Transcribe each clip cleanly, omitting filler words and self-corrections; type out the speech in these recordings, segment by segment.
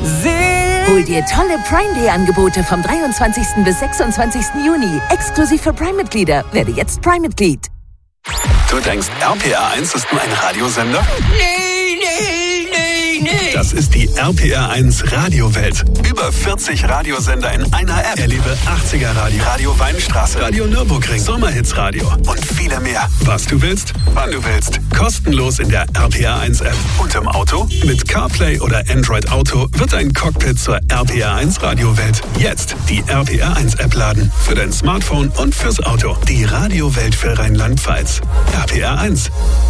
Hol dir tolle Prime Day Angebote vom 23. bis 26. Juni. Exklusiv für Prime-Mitglieder. Werde jetzt Prime-Mitglied. Du denkst, RPR1 ist nur ein Radiosender? Nee. Das ist die RPR1 Radiowelt. Über 40 Radiosender in einer App. Erlebe 80er Radio, Radio Weinstraße, Radio Nürburgring, Sommerhits Radio und viele mehr. Was du willst, wann du willst. Kostenlos in der RPR1 App. Und im Auto? Mit CarPlay oder Android Auto wird dein Cockpit zur RPR1 Radiowelt. Jetzt die RPR1 App laden. Für dein Smartphone und fürs Auto. Die Radiowelt für Rheinland-Pfalz. RPR1.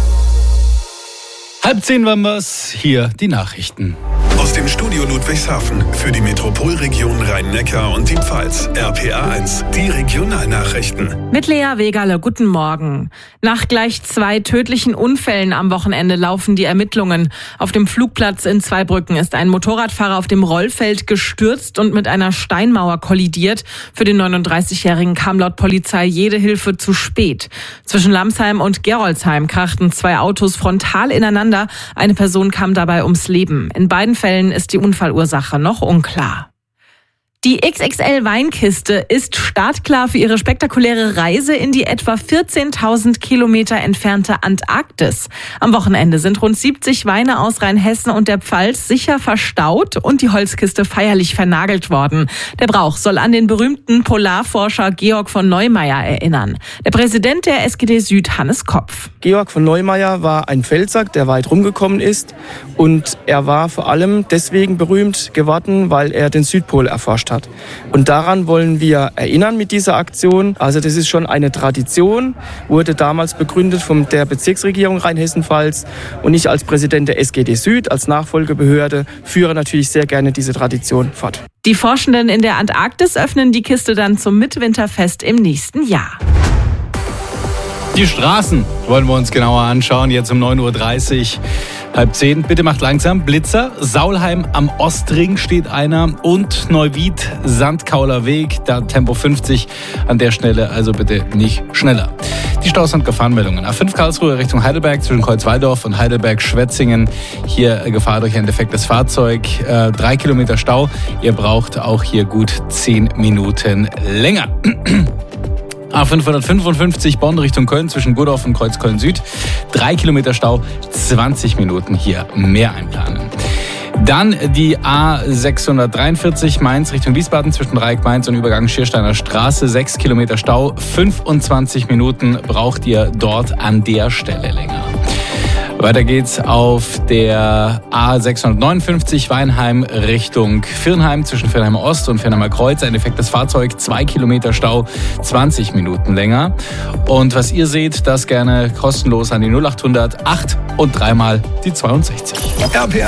9:30 waren wir's. Hier die Nachrichten. Aus dem Studio Ludwigshafen für die Metropolregion Rhein-Neckar und die Pfalz. RPR1, die Regionalnachrichten. Mit Lea Wegerle, guten Morgen. Nach gleich 2 tödlichen Unfällen am Wochenende laufen die Ermittlungen. Auf dem Flugplatz in Zweibrücken ist ein Motorradfahrer auf dem Rollfeld gestürzt und mit einer Steinmauer kollidiert. Für den 39-Jährigen kam laut Polizei jede Hilfe zu spät. Zwischen Lamsheim und Gerolzheim krachten 2 Autos frontal ineinander. Eine Person kam dabei ums Leben. In beiden Fällen ist die Unfallursache noch unklar. Die XXL-Weinkiste ist startklar für ihre spektakuläre Reise in die etwa 14.000 Kilometer entfernte Antarktis. Am Wochenende sind rund 70 Weine aus Rheinhessen und der Pfalz sicher verstaut und die Holzkiste feierlich vernagelt worden. Der Brauch soll an den berühmten Polarforscher Georg von Neumeier erinnern. Der Präsident der SGD Süd, Hannes Kopf. Georg von Neumeier war ein Pfälzer, der weit rumgekommen ist, und er war vor allem deswegen berühmt geworden, weil er den Südpol erforscht hat. Und daran wollen wir erinnern mit dieser Aktion. Also das ist schon eine Tradition, wurde damals begründet von der Bezirksregierung Rheinhessen-Pfalz, und ich als Präsident der SGD Süd, als Nachfolgebehörde, führe natürlich sehr gerne diese Tradition fort. Die Forschenden in der Antarktis öffnen die Kiste dann zum Mitwinterfest im nächsten Jahr. Die Straßen wollen wir uns genauer anschauen, jetzt um 9:30 Uhr. 9:30. Bitte macht langsam. Blitzer, Saulheim am Ostring steht einer und Neuwied, Sandkauler Weg, da Tempo 50 an der Stelle, also bitte nicht schneller. Die Staus- und Gefahrenmeldungen. A5 Karlsruhe Richtung Heidelberg zwischen Kreuzwaldorf und Heidelberg-Schwetzingen. Hier Gefahr durch ein defektes Fahrzeug. 3 Kilometer Stau. Ihr braucht auch hier gut 10 Minuten länger. A555 Bonn Richtung Köln zwischen Gurdorf und Kreuzköln Süd. 3 Kilometer Stau, 20 Minuten hier mehr einplanen. Dann die A643 Mainz Richtung Wiesbaden zwischen Dreieck Mainz und Übergang Schiersteiner Straße. 6 Kilometer Stau, 25 Minuten braucht ihr dort an der Stelle länger. Weiter geht's auf der A659 Weinheim Richtung Viernheim zwischen Viernheimer Ost und Viernheimer Kreuz. Ein defektes Fahrzeug, 2 Kilometer Stau, 20 Minuten länger. Und was ihr seht, das gerne kostenlos an die 0800 8 und 3 mal die 62.